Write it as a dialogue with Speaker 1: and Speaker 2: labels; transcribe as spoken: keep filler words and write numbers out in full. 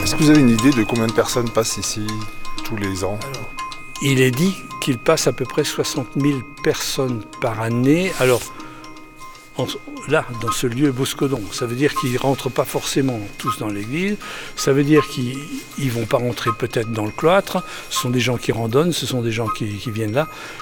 Speaker 1: Est-ce que vous avez une idée de combien de personnes passent ici tous les ans?
Speaker 2: Alors, il est dit qu'il passe à peu près soixante mille personnes par année. Alors, en, là, dans ce lieu Boscodon, ça veut dire qu'ils ne rentrent pas forcément tous dans l'église. Ça veut dire qu'ils ne vont pas rentrer peut-être dans le cloître. Ce sont des gens qui randonnent, ce sont des gens qui, qui viennent là.